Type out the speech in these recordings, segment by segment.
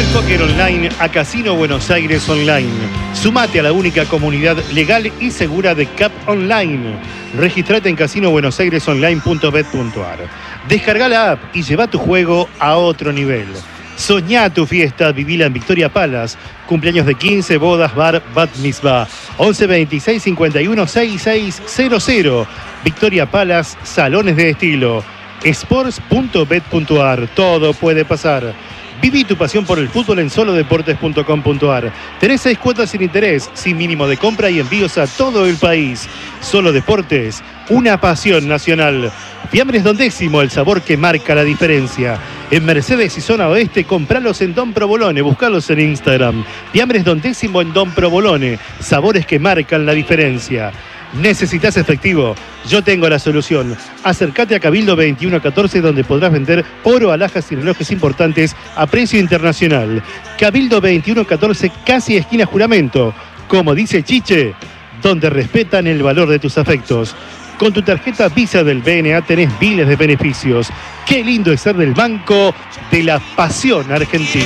póker online a Casino Buenos Aires Online. Sumate a la única comunidad legal y segura de CAP Online. Registrate en casinobuenosairesonline.bet.ar. Descarga la app y lleva tu juego a otro nivel. Soñá tu fiesta, vivila en Victoria Palace. Cumpleaños de 15, bodas, bar, bat mitzvah. 11 26 51 6600. Victoria Palace, salones de estilo. Sports.bet.ar. Todo puede pasar. Viví tu pasión por el fútbol en solodeportes.com.ar. Tenés 6 cuotas sin interés, sin mínimo de compra y envíos a todo el país. Solo Deportes, una pasión nacional. Fiambres Don Décimo, el sabor que marca la diferencia. En Mercedes y Zona Oeste, compralos en Don Provolone, buscalos en Instagram. Fiambres Don Décimo en Don Provolone, sabores que marcan la diferencia. ¿Necesitas efectivo? Yo tengo la solución. Acércate a Cabildo 2114, donde podrás vender oro, alhajas y relojes importantes a precio internacional. Cabildo 2114, casi esquina Juramento. Como dice Chiche, donde respetan el valor de tus afectos. Con tu tarjeta Visa del BNA tenés miles de beneficios. Qué lindo es ser del Banco de la Pasión Argentina.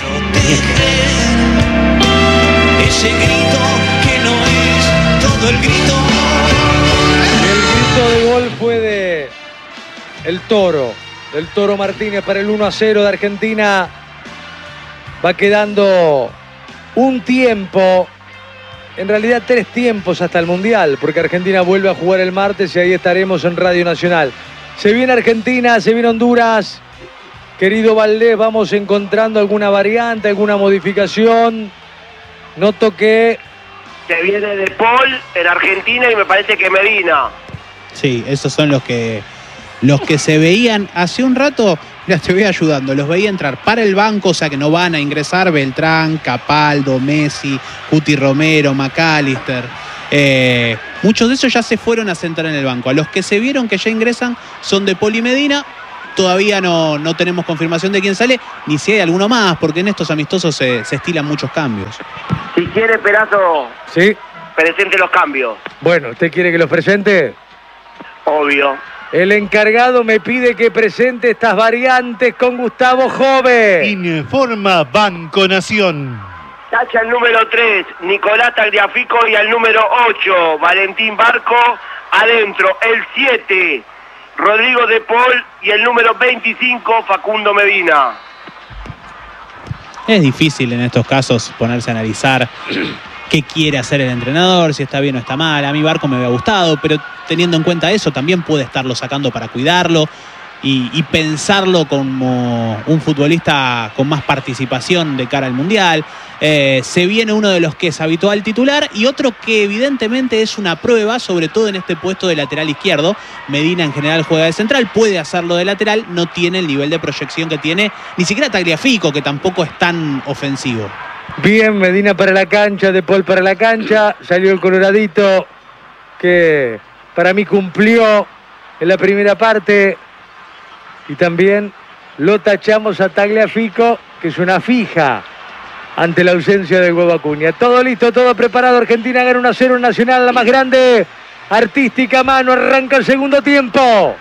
Ese grito que no es todo el grito. El grito de gol fue de el Toro, del Toro Martínez para el 1-0 de Argentina. Va quedando un tiempo, en realidad 3 tiempos hasta el Mundial, porque Argentina vuelve a jugar el martes y ahí estaremos en Radio Nacional. Se viene Argentina, se viene Honduras. Querido Valdés, vamos encontrando alguna variante, alguna modificación. Noto que se viene De Paul en Argentina y me parece que Medina. Sí, esos son los que se veían hace un rato. Mira, te voy ayudando. Los veía entrar para el banco, o sea que no van a ingresar Beltrán, Capaldo, Messi, Cuti Romero, McAllister. Muchos de esos ya se fueron a sentar en el banco. A los que se vieron que ya ingresan son De Paul y Medina. Todavía no tenemos confirmación de quién sale, ni si hay alguno más, porque en estos amistosos se estilan muchos cambios. Si quiere, Perazo, sí, presente los cambios. Bueno, ¿usted quiere que los presente? Obvio. El encargado me pide que presente estas variantes con Gustavo Jove. Informa Banco Nación. Tacha el número 3, Nicolás Tagliafico, y al número 8, Valentín Barco. Adentro, el 7, Rodrigo De Paul, y el número 25, Facundo Medina. Es difícil en estos casos ponerse a analizar qué quiere hacer el entrenador, si está bien o está mal. A mí Barco me había gustado, pero teniendo en cuenta eso, también puede estarlo sacando para cuidarlo y pensarlo como un futbolista con más participación de cara al Mundial. Se viene uno de los que es habitual titular y otro que evidentemente es una prueba, sobre todo en este puesto de lateral izquierdo. Medina en general juega de central, puede hacerlo de lateral, no tiene el nivel de proyección que tiene ni siquiera Tagliafico, que tampoco es tan ofensivo. Bien, Medina para la cancha, De Paul para la cancha. Salió el coloradito que para mí cumplió en la primera parte. Y también lo tachamos a Tagliafico, que es una fija ante la ausencia del Huevo Acuña. Todo listo, todo preparado. Argentina gana 1-0 en Nacional, la más grande. Artística mano, arranca el segundo tiempo.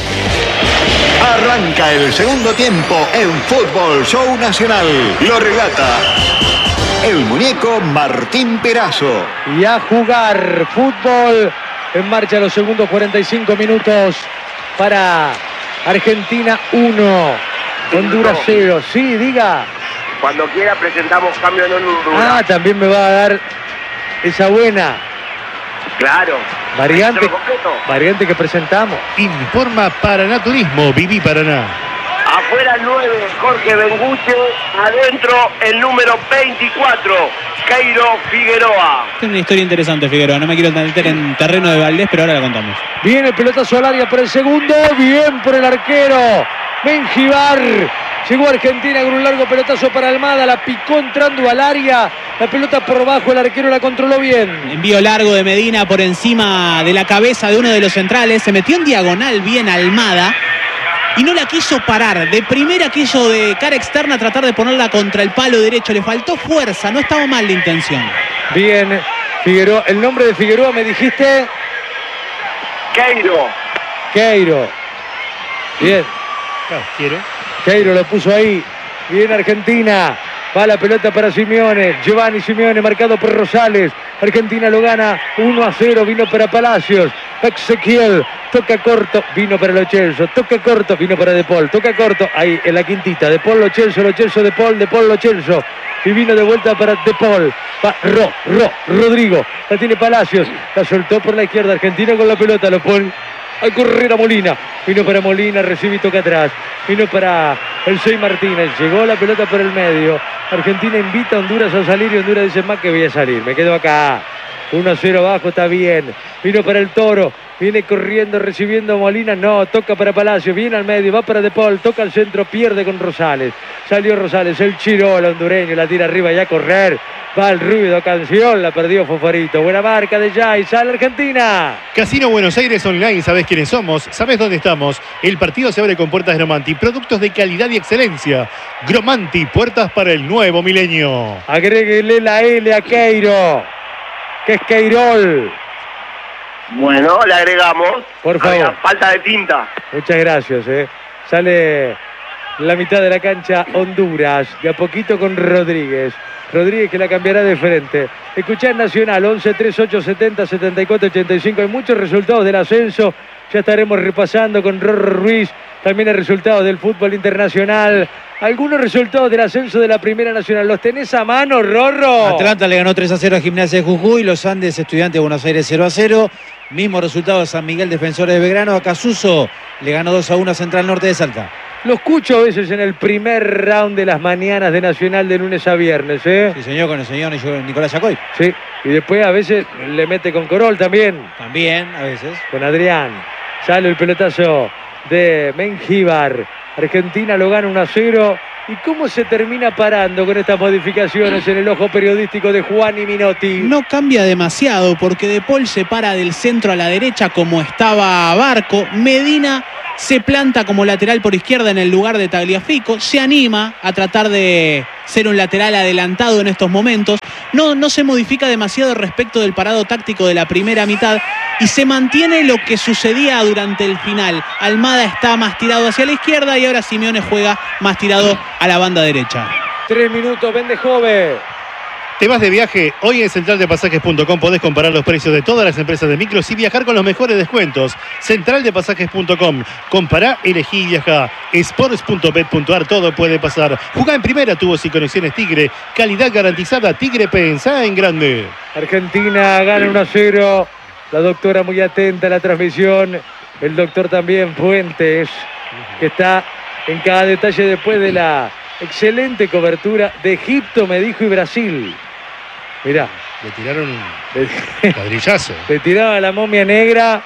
Arranca el segundo tiempo en Fútbol Show Nacional. Lo relata el muñeco Martín Perazo. Y a jugar fútbol. En marcha los segundos 45 minutos para Argentina 1, Honduras 0. Sí, diga. Cuando quiera presentamos cambio en Honduras. Ah, también me va a dar esa buena Claro. variante que presentamos. Informa Paraná Turismo, Viví Paraná. Afuera el 9, Jorge Benguche. Adentro el número 24, Keiro Figueroa. Tiene una historia interesante Figueroa, no me quiero meter en terreno de Valdés, pero ahora la contamos. Viene el pelotazo al área por el segundo, bien por el arquero Mengibar. Llegó Argentina con un largo pelotazo para Almada, la picó entrando al área, la pelota por bajo, el arquero la controló bien. Envío largo de Medina por encima de la cabeza de uno de los centrales, se metió en diagonal bien Almada y no la quiso parar. De primera quiso de cara externa tratar de ponerla contra el palo derecho, le faltó fuerza, no estaba mal la intención. Bien, Figueroa, el nombre de Figueroa me dijiste. Keiro. Bien. Quiero. Keiro lo puso ahí. Bien Argentina. Va la pelota para Simeone. Giovanni Simeone marcado por Rosales. Argentina lo gana 1-0. Vino para Palacios. Ezequiel. Toca corto. Vino para Lo Celso. Toca corto. Vino para De Paul. Toca corto. Ahí en la quintita. De Paul, Lo Celso, De Paul, Lo Celso. Y vino de vuelta para De Paul. Va Rodrigo. La tiene Palacios. La soltó por la izquierda. Argentina con la pelota. Lo pone a correr a Molina. Vino para Molina. Recibe y toca atrás. Vino para el 6 Martínez. Llegó la pelota por el medio. Argentina invita a Honduras a salir y Honduras dice: más que voy a salir. Me quedo acá. 1-0 abajo, está bien. Vino para el Toro. Viene corriendo, recibiendo a Molina. No, toca para Palacio. Viene al medio, va para De Paul. Toca al centro, pierde con Rosales. Salió Rosales, el Chirola hondureño. La tira arriba y a correr. Va el ruido, canción. La perdió Foforito. Buena marca de Jai. Sale Argentina. Casino Buenos Aires Online. ¿Sabés quiénes somos? ¿Sabés dónde estamos? El partido se abre con puertas Gromanti. Productos de calidad y excelencia. Gromanti, puertas para el nuevo milenio. Agréguele la L a Queiro, que es Queirol. Bueno, le agregamos. Por favor. Había falta de tinta. Muchas gracias. Sale la mitad de la cancha Honduras. De a poquito con Rodríguez. Rodríguez que la cambiará de frente. Escuchá en Nacional 11 38 70 74 85. Hay muchos resultados del ascenso. Ya estaremos repasando con Rorro Ruiz. También el resultado del fútbol internacional. Algunos resultados del ascenso de la Primera Nacional. ¿Los tenés a mano, Rorro? Atlanta le ganó 3-0 a Gimnasia de Jujuy. Los Andes, Estudiantes de Buenos Aires 0-0. Mismo resultado de San Miguel, Defensores de Belgrano. A Casuso le ganó 2-1 a Central Norte de Salta. Lo escucho a veces en el primer round de las mañanas de Nacional de lunes a viernes, ¿eh? Sí, señor, con el señor Nicolás Yacoy. Sí, y después a veces le mete con Corol también. También, a veces. Con Adrián. Sale el pelotazo de Mengíbar. Argentina lo gana 1-0. ¿Y cómo se termina parando con estas modificaciones en el ojo periodístico de Juan y Minotti? No cambia demasiado porque De Paul se para del centro a la derecha como estaba Barco. Medina se planta como lateral por izquierda en el lugar de Tagliafico. Se anima a tratar de ser un lateral adelantado en estos momentos. No se modifica demasiado respecto del parado táctico de la primera mitad. Y se mantiene lo que sucedía durante el final. Almada está más tirado hacia la izquierda y ahora Simeone juega más tirado a la banda derecha. 3 minutos, vende joven. ¿Te vas de viaje? Hoy en centraldepasajes.com podés comparar los precios de todas las empresas de micros y viajar con los mejores descuentos. Centraldepasajes.com. Compará, elegí y viajá. Sports.bet.ar, todo puede pasar. Jugá en primera, tubos y conexiones Tigre. Calidad garantizada. Tigre, pensá en grande. Argentina gana 1-0. La doctora muy atenta a la transmisión. El doctor también, Fuentes, que está en cada detalle después de la excelente cobertura de Egipto, me dijo, y Brasil. Mirá. Le tiraron un cuadrillazo. Le tiraron a la momia negra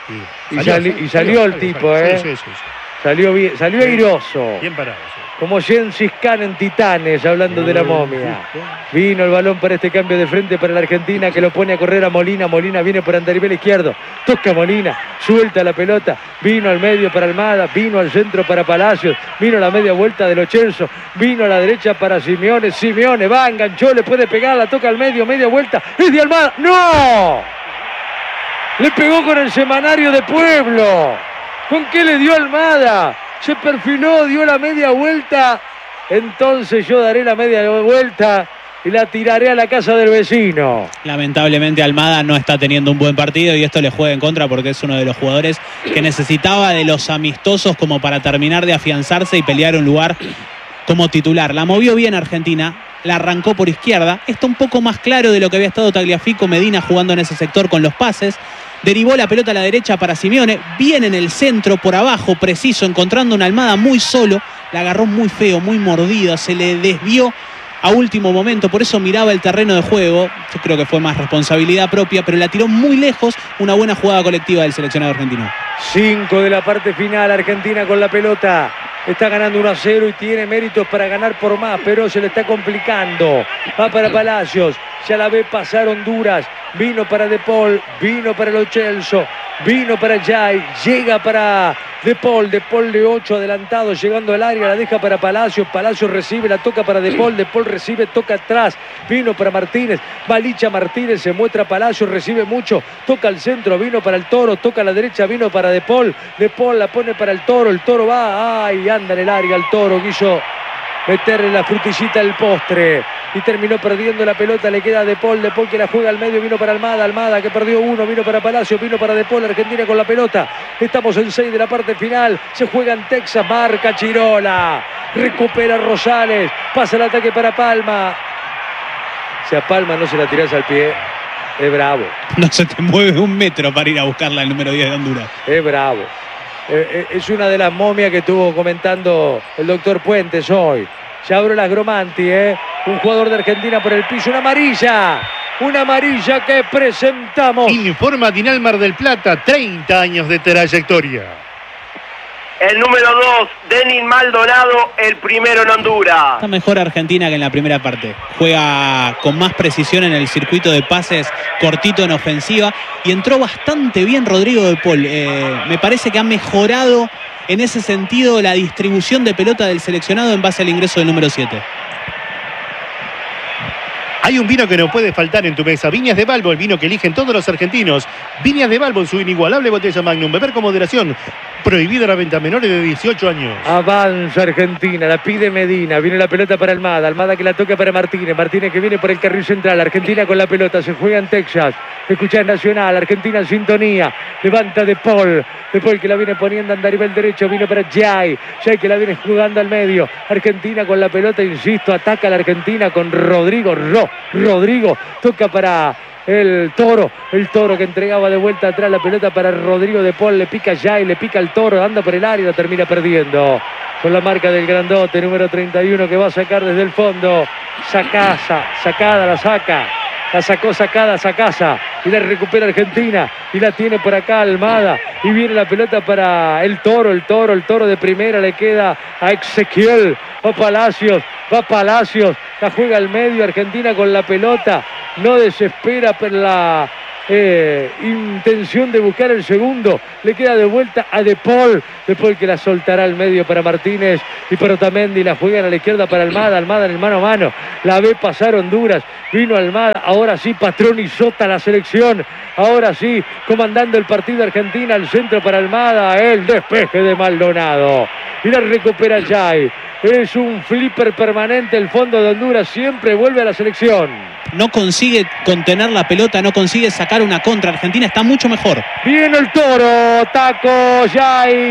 y salió el tipo, ¿eh? Sí. Salió bien, salió airoso. Bien parado. Sí. Como Gengis Khan en Titanes, hablando de la momia. Vino el balón para este cambio de frente para la Argentina, que lo pone a correr a Molina. Molina viene por andarivel izquierdo. Toca Molina, suelta la pelota. Vino al medio para Almada, vino al centro para Palacios. Vino a la media vuelta de Lo Celso. Vino a la derecha para Simeone. Simeone va, enganchó, le puede pegar, la toca al medio, media vuelta. ¡Es de Almada! ¡No! Le pegó con el semanario de Pueblo. ¿Con qué le dio Almada? Se perfiló, dio la media vuelta. Entonces yo daré la media vuelta y la tiraré a la casa del vecino. Lamentablemente Almada no está teniendo un buen partido y esto le juega en contra porque es uno de los jugadores que necesitaba de los amistosos como para terminar de afianzarse y pelear un lugar como titular. La movió bien Argentina, la arrancó por izquierda. Está un poco más claro de lo que había estado Tagliafico, Medina jugando en ese sector con los pases. Derivó la pelota a la derecha para Simeone. Viene en el centro, por abajo, preciso, encontrando una Almada muy solo. La agarró muy feo, muy mordida. Se le desvió a último momento. Por eso miraba el terreno de juego. Yo creo que fue más responsabilidad propia, pero la tiró muy lejos. Una buena jugada colectiva del seleccionado argentino. 5 de la parte final. Argentina con la pelota. Está ganando 1-0 y tiene méritos para ganar por más, pero se le está complicando. Va para Palacios. Ya la ve pasar Honduras. Vino para De Paul. Vino para Lo Celso. Vino para Jai. Llega para De Paul. De Paul de 8 adelantado. Llegando al área. La deja para Palacios. Palacios recibe. La toca para De Paul. De Paul recibe. Toca atrás. Vino para Martínez. Va Licha Martínez. Se muestra Palacios. Recibe mucho. Toca al centro. Vino para el Toro. Toca a la derecha. Vino para De Paul. De Paul la pone para el Toro. El Toro va. ¡Ay! Anda en el área el Toro. Quiso meterle la frutillita al postre. y terminó perdiendo la pelota. Le queda a De Paul que la juega al medio, vino para Almada que perdió uno, vino para Palacio, vino para De Paul. Argentina con la pelota. Estamos en 6 de la parte final. Se juega en Texas, marca Chirola. Recupera Rosales, pasa el ataque para Palma. Si a Palma no se la tirás al pie, es bravo. No se te mueve un metro para ir a buscarla el número 10 de Honduras. Es bravo. Es una de las momias que estuvo comentando el doctor Puentes hoy. Ya abro las Gromanti, un jugador de Argentina por el piso, una amarilla que presentamos. Informa Dinal Mar del Plata, 30 años de trayectoria. El número 2, Denis Maldonado, el primero en Honduras. Está mejor Argentina que en la primera parte. Juega con más precisión en el circuito de pases, cortito en ofensiva. Y entró bastante bien Rodrigo de Paul. Me parece que ha mejorado en ese sentido la distribución de pelota del seleccionado en base al ingreso del número 7. Hay un vino que no puede faltar en tu mesa. Viñas de Balbo, el vino que eligen todos los argentinos. Viñas de Balbo en su inigualable botella Magnum. Beber con moderación. Prohibida la venta a menores de 18 años. Avanza Argentina, la pide Medina. Viene la pelota para Almada que la toca para Martínez. Martínez que viene por el carril central. Argentina con la pelota, se juega en Texas. Escuchás Nacional, Argentina en sintonía. Levanta De Paul que la viene poniendo a nivel derecho. Vino para Jai que la viene jugando al medio. Argentina con la pelota, insisto, ataca a la Argentina con Rodrigo. Rodrigo toca para el Toro que entregaba de vuelta atrás la pelota para Rodrigo De Paul, le pica Jai, le pica el Toro, anda por el área, termina perdiendo con la marca del grandote, número 31, que va a sacar desde el fondo. Sacada, la sacó Sacasa y la recupera Argentina y la tiene por acá Almada y viene la pelota para el Toro de primera, le queda a Ezequiel, va Palacios, la juega al medio. Argentina con la pelota, no desespera por la intención de buscar el segundo, le queda de vuelta a De Paul que la soltará al medio para Martínez y para Otamendi, la juegan a la izquierda para Almada en el mano a mano, la ve pasar Honduras, vino Almada, ahora sí patronizota la selección, ahora sí comandando el partido Argentina, al centro para Almada, el despeje de Maldonado y la recupera Jai. Es un flipper permanente el fondo de Honduras, siempre vuelve a la selección. No consigue contener la pelota, no consigue sacar una contra. Argentina está mucho mejor. Viene el Toro, taco, Jai,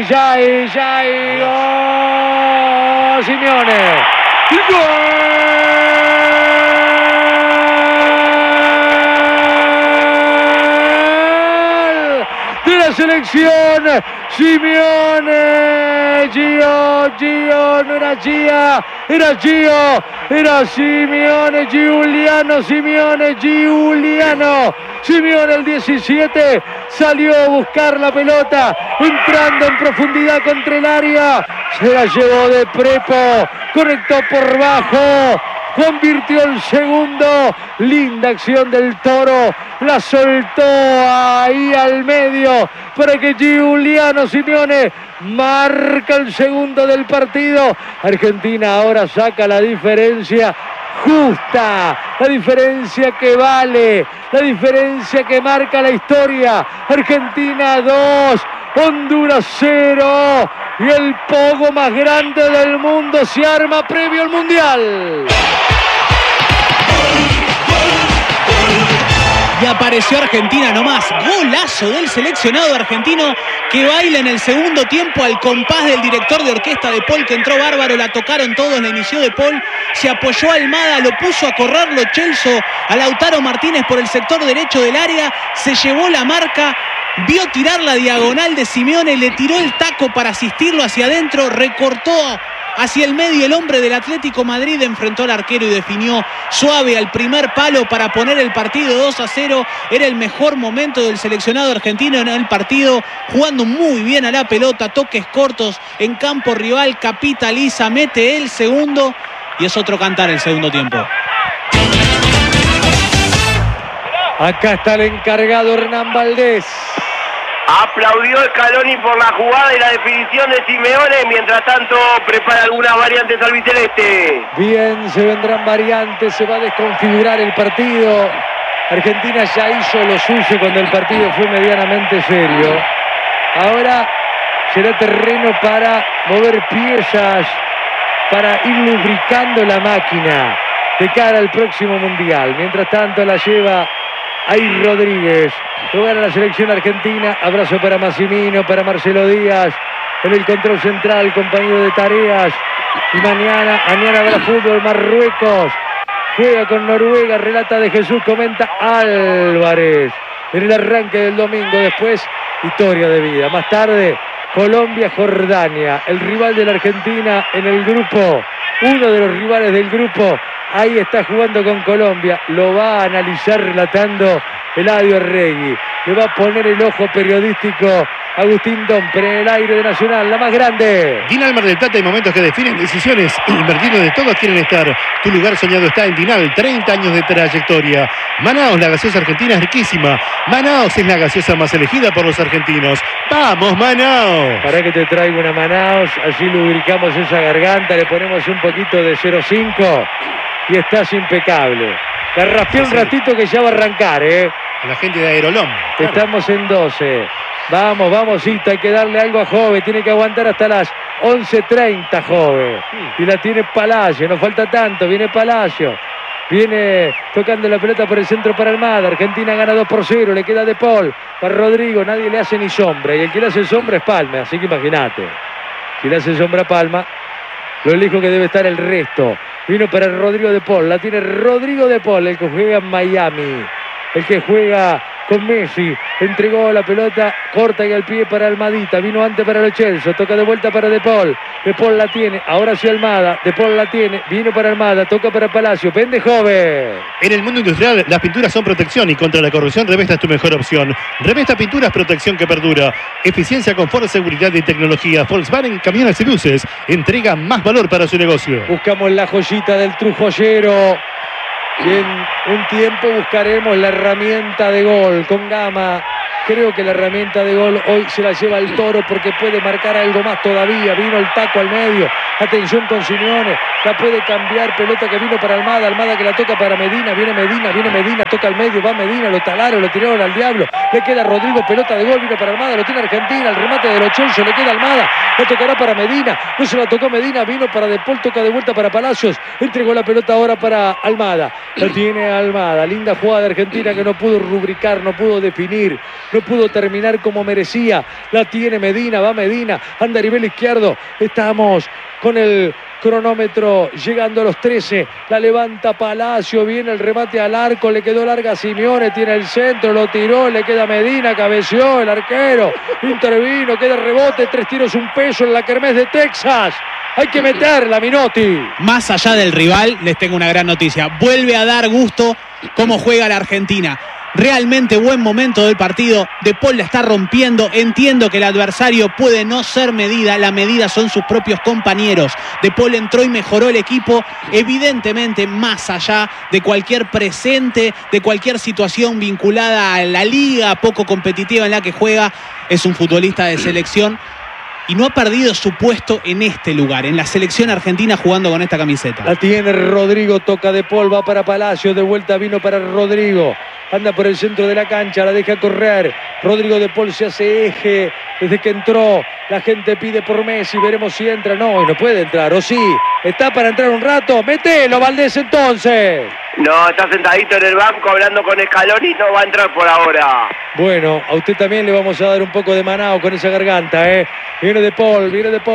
¡gol! Simeone. ¡Gol! De la selección, Simeone, Gio, no era Gia, era Gio, era Simeone, Simeone el 17, salió a buscar la pelota, entrando en profundidad contra el área, se la llevó de Prepo, conectó por bajo, convirtió el segundo, linda acción del Toro, la soltó ahí al medio para que Giuliano Simeone marca el segundo del partido. Argentina ahora saca la diferencia justa, la diferencia que vale, la diferencia que marca la historia. Argentina 2, Honduras 0 y el pogo más grande del mundo se arma previo al Mundial. Y apareció Argentina nomás. Golazo del seleccionado argentino que baila en el segundo tiempo al compás del director de orquesta De Paul, que entró bárbaro, la tocaron todos, la inició De Paul, se apoyó a Almada, lo puso a correr, lo Chelso a Lautaro Martínez por el sector derecho del área, se llevó la marca, vio tirar la diagonal de Simeone, le tiró el taco para asistirlo hacia adentro, recortó hacia el medio el hombre del Atlético Madrid, enfrentó al arquero y definió suave al primer palo para poner el partido 2-0. Era el mejor momento del seleccionado argentino en el partido, jugando muy bien a la pelota, toques cortos en campo rival, capitaliza, mete el segundo y es otro cantar el segundo tiempo. Acá está el encargado Hernán Valdés. Aplaudió Scaloni por la jugada y la definición de Simeone. Mientras tanto, prepara algunas variantes albiceleste. Bien, se vendrán variantes, se va a desconfigurar el partido. Argentina ya hizo lo suyo cuando el partido fue medianamente serio. Ahora será terreno para mover piezas, para ir lubricando la máquina. de cara al próximo Mundial. Mientras tanto la lleva ahí Rodríguez. Jugar a la selección argentina. Abrazo para Massimino, para Marcelo Díaz. En el control central, compañero de tareas. Y mañana habrá fútbol. Marruecos juega con Noruega. Relata de Jesús, comenta Álvarez. En el arranque del domingo, después historia de vida. Más tarde, Colombia-Jordania. El rival de la Argentina en el grupo. Uno de los rivales del grupo. Ahí está jugando con Colombia. Lo va a analizar relatando Eladio Arregui. Le va a poner el ojo periodístico Agustín Domper en el aire de Nacional, la más grande. Dinal Mar del Plata, hay momentos que definen decisiones. Invertir donde todos quieren estar. Tu lugar soñado está en Dinal, 30 años de trayectoria. Manaos, la gaseosa argentina es riquísima. Manaos es la gaseosa más elegida por los argentinos. ¡Vamos, Manaos! Para que te traigo una Manaos, así lubricamos esa garganta, le ponemos un poquito de 0,5 y estás impecable. La raspé un ratito que ya va a arrancar, A la gente de Aerolón. Claro. Estamos en 12. Vamos, Cita, hay que darle algo a Jove, tiene que aguantar hasta las 11:30, Jove. Y la tiene Palacio, no falta tanto, viene Palacio. Viene tocando la pelota por el centro para Almada. Argentina gana 2-0, le queda De Paul. Para Rodrigo, nadie le hace ni sombra. Y el que le hace sombra es Palma, así que imagínate. Si le hace sombra a Palma, lo lejos que debe estar el resto. Vino para Rodrigo De Paul, la tiene Rodrigo De Paul, el que juega en Miami. El que juega con Messi, entregó la pelota corta y al pie para Almadita, vino antes para Lo Celso, toca de vuelta para De Paul la tiene, ahora sí Almada, De Paul la tiene, vino para Almada, toca para Palacio, vende Jove. En el mundo industrial, las pinturas son protección y contra la corrosión Revesta es tu mejor opción. Revesta Pinturas, protección que perdura, eficiencia, confort, seguridad y tecnología. Volkswagen Camiones y Buses entrega más valor para su negocio. Buscamos la joyita del Trujollero. Y en un tiempo buscaremos la herramienta de gol con Gama. Creo que la herramienta de gol hoy se la lleva el Toro porque puede marcar algo más todavía. Vino el taco al medio. Atención con Simeone. La puede cambiar. Pelota que vino para Almada. Almada que la toca para Medina. Viene Medina. Toca al medio. Va Medina. Lo talaron. Lo tiraron al diablo. Le queda Rodrigo. Pelota de gol. Vino para Almada. Lo tiene Argentina. El remate de Lo Celso. Le queda Almada. La tocará para Medina. No se la tocó Medina. Vino para De Paul. Toca de vuelta para Palacios. Entregó la pelota ahora para Almada. La tiene Almada. Linda jugada de Argentina que no pudo rubricar. No pudo definir. No pudo terminar como merecía. La tiene Medina, va Medina, anda a nivel izquierdo. Estamos con el cronómetro llegando a los 13. La levanta Palacio, viene el remate al arco, le quedó larga a Simeone, tiene el centro, lo tiró, le queda Medina, cabeció el arquero, intervino, queda rebote, 3 tiros, un peso en la kermés de Texas. Hay que meterla, Minotti. Más allá del rival, les tengo una gran noticia. Vuelve a dar gusto cómo juega la Argentina. Realmente buen momento del partido. De Paul la está rompiendo. Entiendo que el adversario puede no ser medida. La medida son sus propios compañeros. De Paul entró y mejoró el equipo. Evidentemente, más allá de cualquier presente, de cualquier situación vinculada a la liga poco competitiva en la que juega, es un futbolista de selección. Y no ha perdido su puesto en este lugar, en la selección argentina jugando con esta camiseta. La tiene Rodrigo, toca De Paul, va para Palacio, de vuelta vino para Rodrigo. Anda por el centro de la cancha, la deja correr. Rodrigo De Paul se hace eje desde que entró. La gente pide por Messi, veremos si entra. No, y no puede entrar, o sí. Está para entrar un rato. Mételo, Valdés, entonces. No, está sentadito en el banco hablando con Scaloni y no va a entrar por ahora. Bueno, a usted también le vamos a dar un poco de manao con esa garganta, ¿eh? Viene De Paul,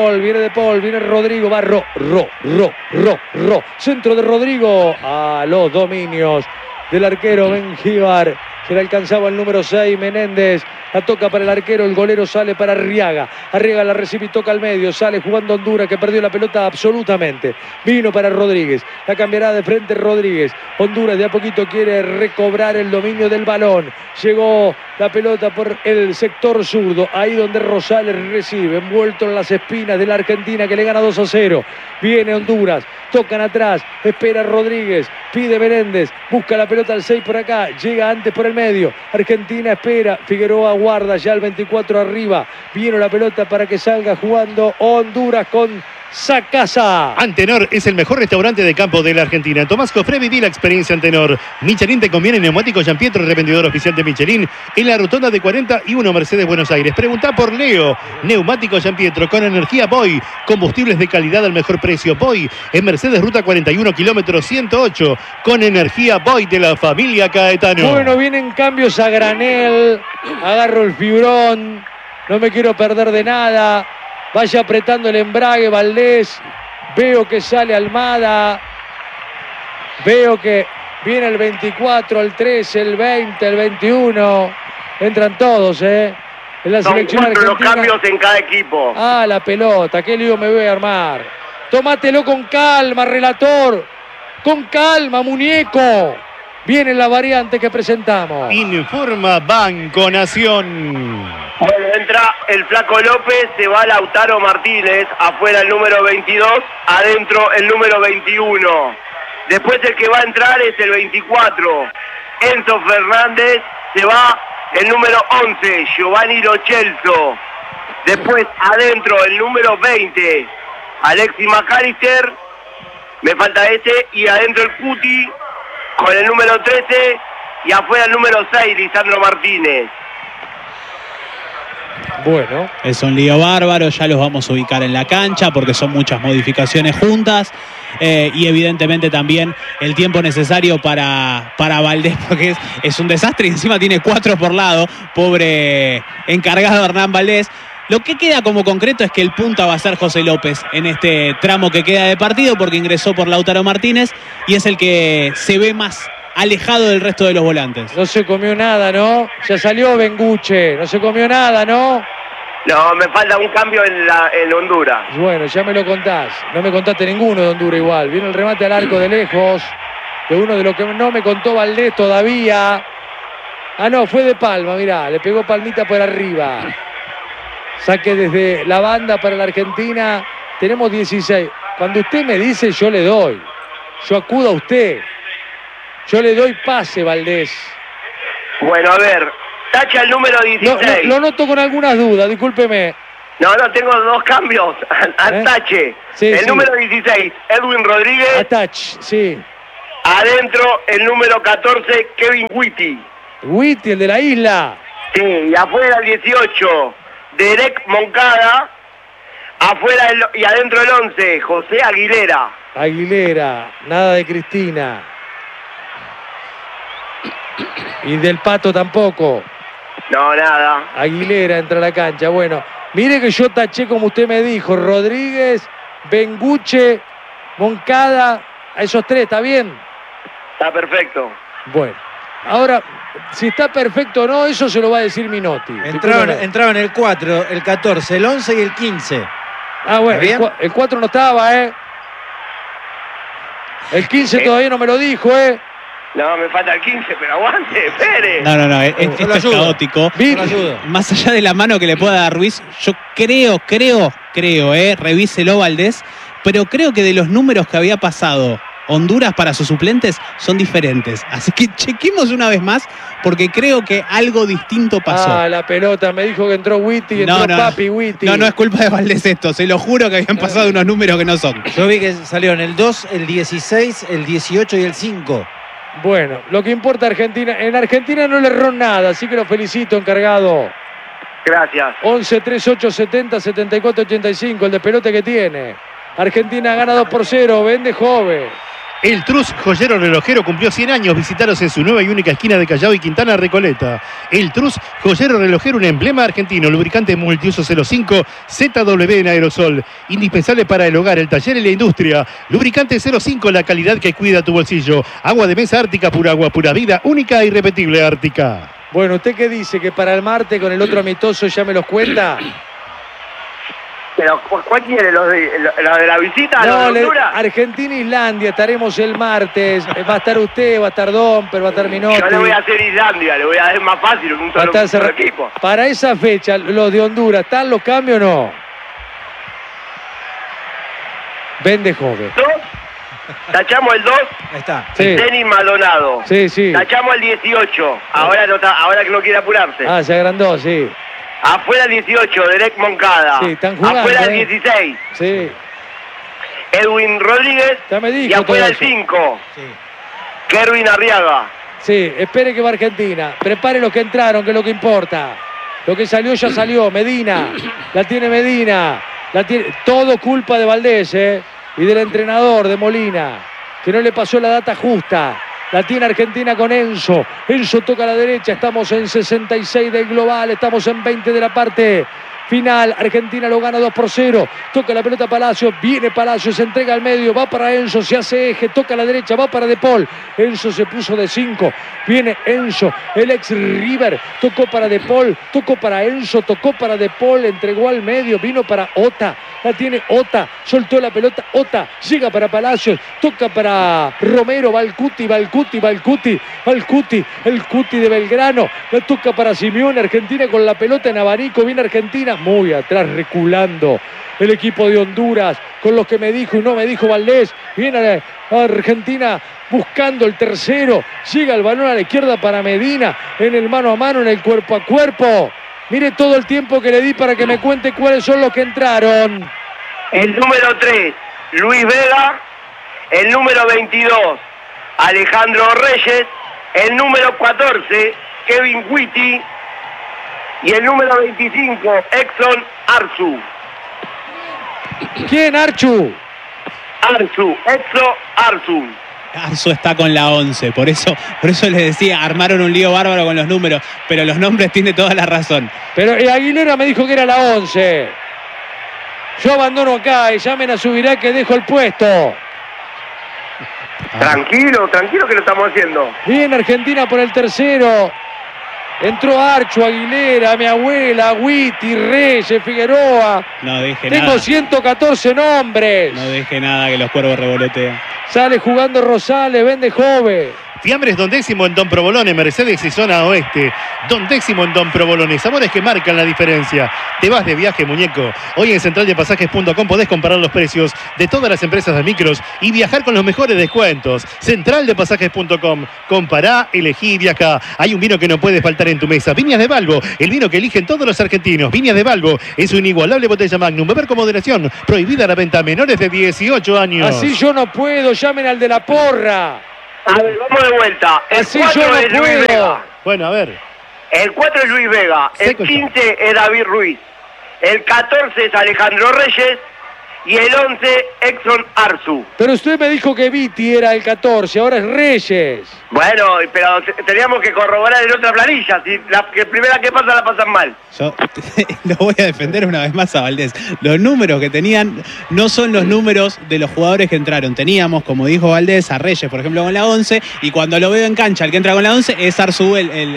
viene Rodrigo, va centro de Rodrigo a los dominios del arquero Benjíbar. Se le alcanzaba el número 6, Menéndez. La toca para el arquero, el golero sale para Arriaga. Arriaga la recibe y toca al medio. Sale jugando Honduras, que perdió la pelota absolutamente. Vino para Rodríguez. La cambiará de frente Rodríguez. Honduras de a poquito quiere recobrar el dominio del balón. Llegó la pelota por el sector zurdo. Ahí donde Rosales recibe. Envuelto en las espinas de la Argentina que le gana 2-0. Viene Honduras. Tocan atrás. Espera Rodríguez. Pide Menéndez. Busca la pelota al 6 por acá. Llega antes por el medio. Argentina espera. Figueroa guarda ya el 24 arriba. Viene la pelota para que salga jugando Honduras con Sacasa. Antenor es el mejor restaurante de campo de la Argentina. Tomás Cofré, viví la experiencia Antenor. Michelin te conviene neumáticos Gianpietro, revendedor oficial de Michelin, en la rotonda de 41 Mercedes, Buenos Aires. Preguntá por Leo. Neumáticos Gianpietro con energía Boy. Combustibles de calidad al mejor precio. Boy en Mercedes, ruta 41, kilómetro 108. Con energía Boy de la familia Caetano. Bueno, vienen cambios a granel. Agarro el fibrón. No me quiero perder de nada. Vaya apretando el embrague Valdés. Veo que sale Almada. Veo que viene el 24, el 13, el 20, el 21. Entran todos, En la Son selección 4 los argentina. cambios en cada equipo. Ah, la pelota. Qué lío me voy a armar. Tómatelo con calma, relator. Con calma, muñeco. Viene la variante que presentamos. Informa Banco Nación. Bueno, entra el Flaco López, se va Lautaro Martínez, afuera el número 22, adentro el número 21. Después el que va a entrar es el 24, Enzo Fernández, se va el número 11, Giovanni Lo Celso. Después adentro el número 20, Alexis McAllister, me falta ese, y adentro el Cuti con el número 13 y afuera el número 6, Lisandro Martínez. Bueno. Es un lío bárbaro, ya los vamos a ubicar en la cancha porque son muchas modificaciones juntas y evidentemente también el tiempo necesario para Valdés porque es un desastre y encima tiene 4 por lado, pobre encargado Hernán Valdés. Lo que queda como concreto es que el punta va a ser José López en este tramo que queda de partido porque ingresó por Lautaro Martínez y es el que se ve más alejado del resto de los volantes. No se comió nada, ¿no? Ya salió Benguche. No se comió nada, ¿no? No, me falta un cambio en Honduras. Bueno, ya me lo contás. No me contaste ninguno de Honduras igual. Viene el remate al arco de lejos. De uno de los que no me contó Valdés todavía. Ah, no, fue de Palma, mirá. Le pegó palmita por arriba. Saque desde la banda para la Argentina. Tenemos 16. Cuando usted me dice, yo le doy. Yo acudo a usted. Yo le doy pase, Valdés. Bueno, a ver, tacha el número 16. Lo noto con algunas dudas, discúlpeme. No, tengo 2 cambios. Tache. Sí, el sí. número 16, Edwin Rodríguez. Attach, sí. Adentro, el número 14, Kevin Witty. Witty, el de la isla. Sí, y afuera el 18, Derek Moncada. Afuera y adentro el 11, José Aguilera. Aguilera, nada de Cristina. Y del Pato tampoco. No, nada. Aguilera entra a la cancha. Bueno, mire que yo taché como usted me dijo. Rodríguez, Benguche, Moncada. A esos 3, ¿está bien? Está perfecto. Bueno, ahora, si está perfecto o no, eso se lo va a decir Minotti. Entraban el 4, el 14, el 11 y el 15. Ah, bueno, ¿Está bien? el 4 no estaba, El 15 todavía no me lo dijo, No, me falta el 15, pero aguante, espere. No, esto es caótico. Más allá de la mano que le pueda dar Ruiz, yo creo, revíselo Valdés, pero creo que de los números que había pasado Honduras para sus suplentes son diferentes. Así que chequemos una vez más, porque creo que algo distinto pasó. Ah, la pelota, me dijo que entró Witty, entró Papi Witty. No es culpa de Valdés esto, se lo juro que habían pasado unos números que no son. Yo vi que salieron el 2, el 16, el 18 y el 5. Bueno, lo que importa Argentina, en Argentina no le erró nada, así que lo felicito, encargado. Gracias. 11, 38, 70, 74, 85, el de pelote que tiene. Argentina gana 2-0, vende joven. El Trus Joyero Relojero cumplió 100 años. Visitaros en su nueva y única esquina de Callao y Quintana Recoleta. El Trus Joyero Relojero, un emblema argentino. Lubricante multiuso 05 ZW en aerosol. Indispensable para el hogar, el taller y la industria. Lubricante 05, la calidad que cuida tu bolsillo. Agua de mesa Ártica, pura agua, pura vida. Única e irrepetible Ártica. Bueno, ¿usted qué dice? ¿Que para el martes con el otro amistoso ya me los cuenta? Pero, ¿cuál quiere? ¿Los de la visita? ¿Los de Honduras? Argentina-Islandia, estaremos el martes. Va a estar usted, va a estar Domper, va a estar Minotti. Yo le voy a hacer Islandia, le voy a hacer más fácil, un solo equipo. Para esa fecha, los de Honduras, ¿están los cambios o no? Vende joven. Tachamos el 2. Ahí está. Sí. Denis Maldonado. Sí. Tachamos el 18. Ahora que no quiere apurarse. Ah, se agrandó, sí. Afuera el 18, Derek Moncada. Sí, están jugando. Afuera el 16. Sí. Edwin Rodríguez. Ya me dijo Y afuera todo el eso. 5, Sí. Kerwin Arriaga. Sí, espere que va Argentina. Prepare los que entraron, que es lo que importa. Lo que salió ya salió. Medina. La tiene Medina. Todo culpa de Valdés, y del entrenador, de Molina, que no le pasó la data justa. La tiene Argentina con Enzo. Enzo toca a la derecha. Estamos en 66 del global. Estamos en 20 de la parte final. Argentina lo gana 2-0. Toca la pelota Palacios. Viene Palacios. Se entrega al medio. Va para Enzo. Se hace eje. Toca a la derecha. Va para De Paul. Enzo se puso de 5. Viene Enzo. El ex River. Tocó para De Paul. Tocó para Enzo. Tocó para De Paul. Entregó al medio. Vino para Ota. La tiene Ota. Soltó la pelota. Ota. Llega para Palacios. Toca para Romero. Va el Cuti. Va el Cuti. Va el Cuti. Va el Cuti. El Cuti de Belgrano. La toca para Simeone. Argentina con la pelota en abanico. Viene Argentina. Muy atrás, reculando el equipo de Honduras, con lo que me dijo y no me dijo Valdés. Viene Argentina buscando el tercero. Llega el balón a la izquierda para Medina, en el mano a mano, en el cuerpo a cuerpo. Mire todo el tiempo que le di para que me cuente cuáles son los que entraron. El número 3, Luis Vega. El número 22, Alejandro Reyes. El número 14, Kevin Witty. Y el número 25, Exxon Arzu. ¿Quién, Archu? Exo Arzu. Arzu está con la 11, por eso les decía, armaron un lío bárbaro con los números, pero los nombres tiene toda la razón. Pero Aguilera me dijo que era la 11. Yo abandono acá y llamen a Subirá que dejo el puesto. Tranquilo que lo estamos haciendo. Viene Argentina por el tercero. Entró Archu, Aguilera, mi abuela, Witty, Reyes, Figueroa. No deje Tengo nada. 114 nombres. No deje nada que los cuervos revolotean. Sale jugando Rosales, vende Jove. Fiambres Don Décimo en Don Provolone, Mercedes y Zona Oeste. Don Décimo en Don Provolone, sabores que marcan la diferencia. Te vas de viaje, muñeco. Hoy en centraldepasajes.com podés comparar los precios de todas las empresas de micros y viajar con los mejores descuentos. Centraldepasajes.com. Compará, elegí y viajá. Hay un vino que no puede faltar en tu mesa. Viñas de Balbo, el vino que eligen todos los argentinos. Viñas de Balbo es una inigualable botella Magnum. Beber con moderación. Prohibida la venta a menores de 18 años. Así yo no puedo, llamen al de la porra. A ver, vamos de vuelta. El Así 4 yo no es Luis puedo. Vega. Bueno, a ver. El 4 es Luis Vega. El Seco ya. 15 es David Ruiz. El 14 es Alejandro Reyes. Y el 11, Exxon Arzu. Pero usted me dijo que Viti era el 14, ahora es Reyes. Bueno, pero teníamos que corroborar en otra planilla. Si la primera que pasa la pasan mal. Yo lo voy a defender una vez más a Valdés. Los números que tenían no son los números de los jugadores que entraron. Teníamos, como dijo Valdés, a Reyes, por ejemplo, con la 11. Y cuando lo veo en cancha, el que entra con la 11 es Arzu,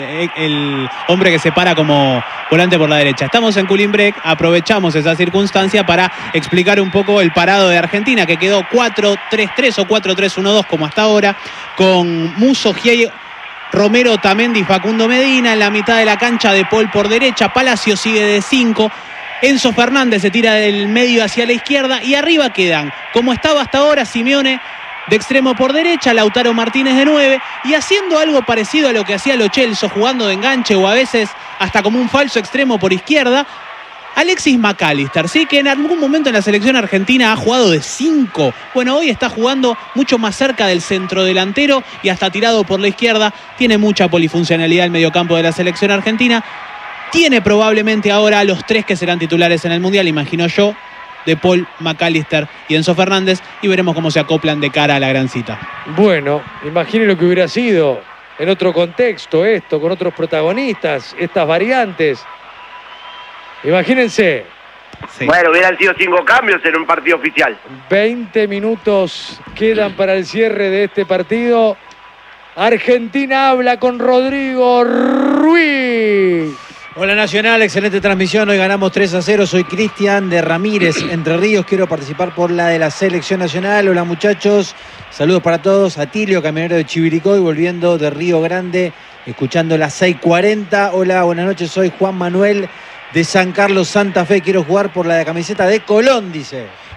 el hombre que se para como volante por la derecha. Estamos en Cooling Break, aprovechamos esa circunstancia para explicar un poco el parado de Argentina, que quedó 4-3-3 o 4-3-1-2 como hasta ahora, con Musso, Giai, Romero, Tamendi, Facundo Medina. En la mitad de la cancha, De Paul por derecha, Palacio sigue de 5, Enzo Fernández se tira del medio hacia la izquierda y arriba quedan, como estaba hasta ahora, Simeone de extremo por derecha, Lautaro Martínez de 9 y haciendo algo parecido a lo que hacía Lo Celso, jugando de enganche o a veces hasta como un falso extremo por izquierda, Alexis McAllister, sí, que en algún momento en la selección argentina ha jugado de 5. Bueno, hoy está jugando mucho más cerca del centrodelantero y hasta tirado por la izquierda. Tiene mucha polifuncionalidad el mediocampo de la selección argentina. Tiene probablemente ahora a los 3 que serán titulares en el Mundial, imagino yo. De Paul, McAllister y Enzo Fernández. Y veremos cómo se acoplan de cara a la gran cita. Bueno, imagine lo que hubiera sido en otro contexto esto, con otros protagonistas, estas variantes. Imagínense, Sí. Bueno, hubieran sido 5 cambios en un partido oficial. 20 minutos quedan para el cierre de este partido. Argentina habla con Rodrigo Ruiz. Hola Nacional, excelente transmisión. Hoy ganamos 3-0. Soy Cristian de Ramírez, Entre Ríos. Quiero participar por la de la Selección Nacional. Hola muchachos, saludos para todos. Atilio, camionero de Chivilcoy, volviendo de Río Grande, escuchando las 6:40. Hola, buenas noches, soy Juan Manuel de San Carlos, Santa Fe. Quiero jugar por la de camiseta de Colón, dice.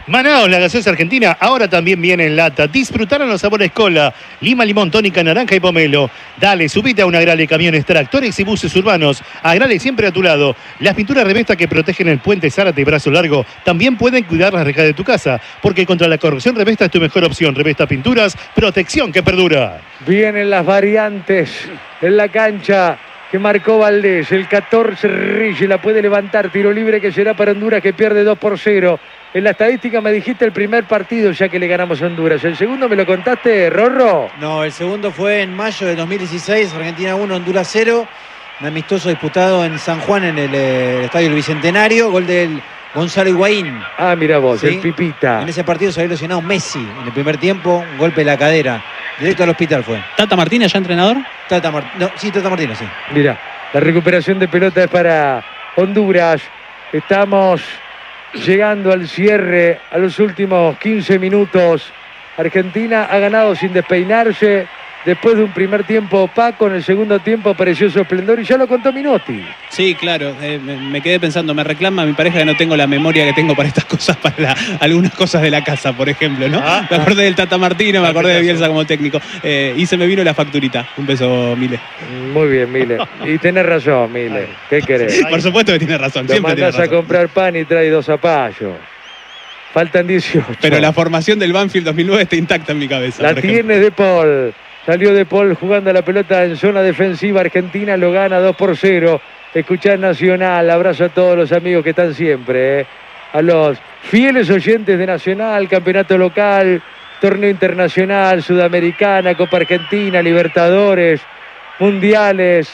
Manaos, la gaseosa argentina, ahora también viene en lata. Disfrutaron los sabores cola, lima, limón, tónica, naranja y pomelo. Dale, subite a un Agrale, camiones, tractores y buses urbanos. Agrale siempre a tu lado. Las pinturas Revesta que protegen el puente Zárate y Brazo Largo también pueden cuidar las rejas de tu casa, porque contra la corrosión Revesta es tu mejor opción. Revesta Pinturas, protección que perdura. Vienen las variantes en la cancha que marcó Valdés. El 14 Reyes la puede levantar. Tiro libre que será para Honduras, que pierde 2-0. En la estadística me dijiste el primer partido ya que le ganamos a Honduras. ¿El segundo me lo contaste, Rorro? No, el segundo fue en mayo de 2016, Argentina 1, Honduras 0. Un amistoso disputado en San Juan, en el Estadio del Bicentenario. Gol del Gonzalo Higuaín. Ah, mira vos, ¿Sí? el Pipita. En ese partido se había lesionado Messi en el primer tiempo, un golpe de la cadera. Directo al hospital fue. ¿Tata Martínez ya entrenador? Tata Martínez, sí. Mira, la recuperación de pelota es para Honduras. Estamos llegando al cierre, a los últimos 15 minutos. Argentina ha ganado sin despeinarse. Después de un primer tiempo opaco, en el segundo tiempo apareció su esplendor y ya lo contó Minotti. Sí, claro. Me quedé pensando, me reclama mi pareja que no tengo la memoria que tengo para estas cosas, para algunas cosas de la casa, por ejemplo, ¿no? Me acordé del Tata Martino, me acordé de Bielsa como técnico. Y se me vino la facturita. Un beso, Mile. Muy bien, Mile. Y tenés razón, Mile. ¿Qué querés? Por supuesto que tiene razón. Lo Siempre tiene mandás a razón. comprar pan y trae 2 zapallos. Faltan 18. Pero la formación del Banfield 2009 está intacta en mi cabeza. La por ejemplo. tiene De Paul. Salió De Paul jugando la pelota en zona defensiva. Argentina lo gana 2-0. Escuchá Nacional. Abrazo a todos los amigos que están siempre. A los fieles oyentes de Nacional, campeonato local, torneo internacional, sudamericana, Copa Argentina, Libertadores, mundiales.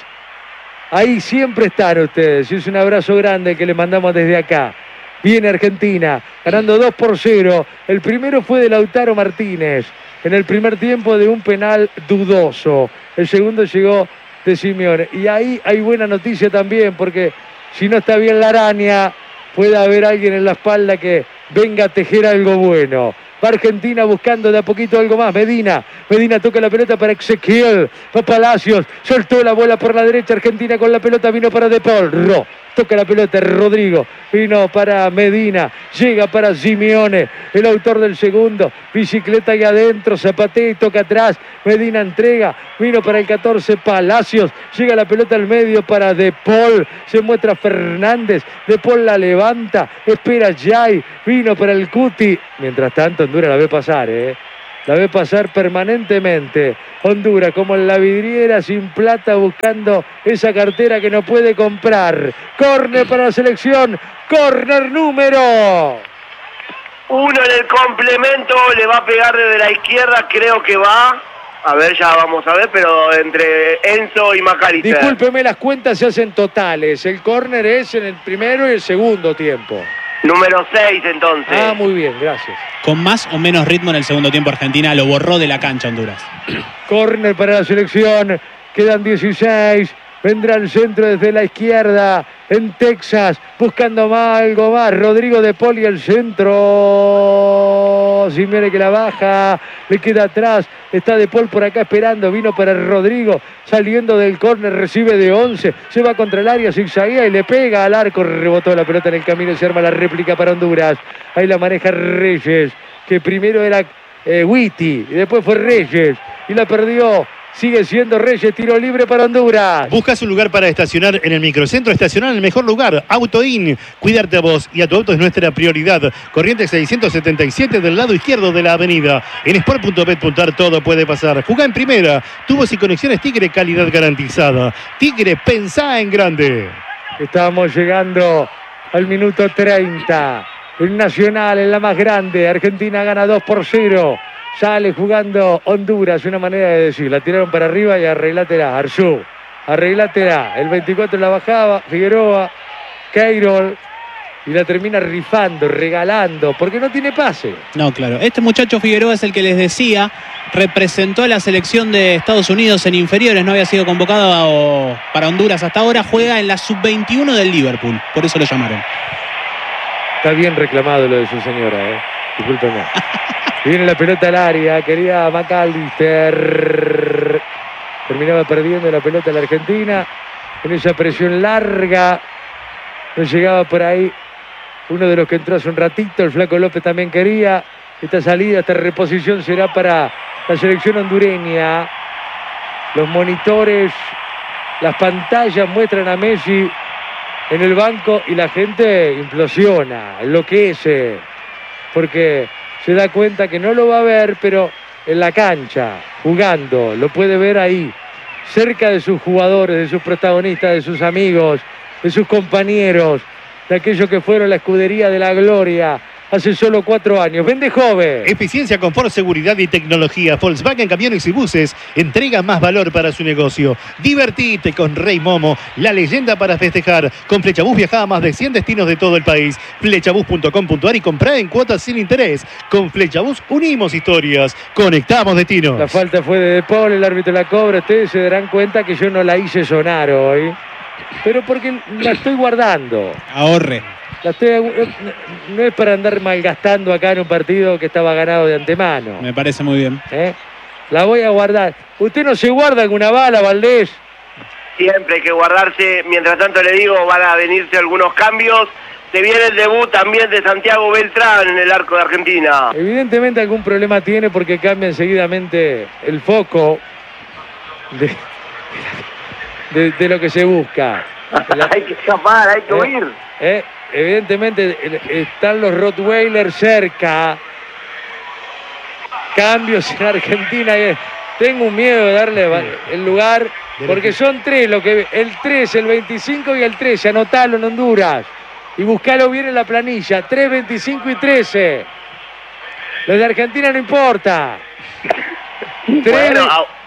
Ahí siempre están ustedes. Y es un abrazo grande que les mandamos desde acá. Viene Argentina, ganando 2-0. El primero fue de Lautaro Martínez, en el primer tiempo de un penal dudoso. El segundo llegó de Simeone. Y ahí hay buena noticia también, porque si no está bien la araña, puede haber alguien en la espalda que venga a tejer algo bueno. Va Argentina buscando de a poquito algo más. Medina toca la pelota para Ezequiel. Va Palacios. Soltó la bola por la derecha. Argentina con la pelota. Vino para De Paul. Toca la pelota Rodrigo. Vino para Medina. Llega para Simeone, el autor del segundo. Bicicleta ahí adentro. Zapatea y toca atrás. Medina entrega. Vino para el 14 Palacios. Llega la pelota al medio para De Paul. Se muestra Fernández. De Paul la levanta. Espera Jai. Vino para el Cuti. Mientras tanto, Honduras la ve pasar, La ve pasar permanentemente. Honduras como en la vidriera, sin plata, buscando esa cartera que no puede comprar. Córner para la selección. Córner número 1 en el complemento. Le va a pegar desde la izquierda. Creo que va. A ver, ya vamos a ver, pero entre Enzo y Macalister. Discúlpeme, las cuentas se hacen totales. El córner es en el primero y el segundo tiempo. Número 6 entonces. Ah, muy bien, gracias. Con más o menos ritmo en el segundo tiempo, Argentina lo borró de la cancha Honduras. Córner para la selección. Quedan 16. Vendrá el centro desde la izquierda. En Texas. Buscando algo más. Rodrigo De Paul y el centro. Simeone que la baja. Le queda atrás. Está De Paul por acá esperando. Vino para Rodrigo. Saliendo del córner. Recibe de 11. Se va contra el área. Zigzaguea y le pega al arco. Rebotó la pelota en el camino y se arma la réplica para Honduras. Ahí la maneja Reyes. Que primero era Witty. Y después fue Reyes. Y la perdió. Sigue siendo Reyes, tiro libre para Honduras. ¿Buscas un lugar para estacionar en el microcentro? Estacionar en el mejor lugar, AutoIn. Cuidarte a vos y a tu auto es nuestra prioridad. Corrientes 677 del lado izquierdo de la avenida. En sport.bet.ar todo puede pasar. Jugá en primera. Tubos y conexiones Tigre, calidad garantizada. Tigre, pensá en grande. Estamos llegando al minuto 30. El Nacional en la más grande. Argentina gana 2-0. Sale jugando Honduras, una manera de decir. La tiraron para arriba y arreglátela, Arzú. Arreglátela. El 24 la bajaba, Figueroa, Keirol. Y la termina rifando, regalando, porque no tiene pase. No, claro. Este muchacho Figueroa es el que les decía, representó a la selección de Estados Unidos en inferiores, no había sido convocado para Honduras hasta ahora, juega en la sub-21 del Liverpool, por eso lo llamaron. Está bien reclamado lo de su señora, discúlpeme. Viene la pelota al área, quería Macalister. Terminaba perdiendo la pelota a la Argentina. En esa presión larga. No llegaba por ahí uno de los que entró hace un ratito. El Flaco López también quería. Esta salida, esta reposición será para la selección hondureña. Los monitores, las pantallas muestran a Messi en el banco y la gente implosiona, enloquece, porque se da cuenta que no lo va a ver, pero en la cancha, jugando, lo puede ver ahí, cerca de sus jugadores, de sus protagonistas, de sus amigos, de sus compañeros, de aquellos que fueron la escudería de la gloria hace solo 4 años. Vende joven. Eficiencia, confort, seguridad y tecnología. Volkswagen Camiones y Buses entrega más valor para su negocio. Divertite con Rey Momo, la leyenda para festejar. Con Flechabús viaja a más de 100 destinos de todo el país. Flechabús.com.ar y comprá en cuotas sin interés. Con Flechabús unimos historias, conectamos destinos. La falta fue de Paul, el árbitro la cobra. Ustedes se darán cuenta que yo no la hice sonar hoy, pero porque la estoy guardando. Ahorre. No es para andar malgastando acá en un partido que estaba ganado de antemano. Me parece muy bien. La voy a guardar. ¿Usted no se guarda alguna bala, Valdés? Siempre hay que guardarse. Mientras tanto le digo, van a venirse algunos cambios. Se viene el debut también de Santiago Beltrán en el arco de Argentina. Evidentemente algún problema tiene porque cambia enseguidamente el foco de lo que se busca. Hay que escapar, hay que huir. Evidentemente están los Rottweiler cerca. Cambios en Argentina. Tengo un miedo de darle el lugar porque son 3, el 3, el 25 y el 13. Anotalo en Honduras y buscalo bien en la planilla. 3, 25 y 13. Los de Argentina no importa. Bueno,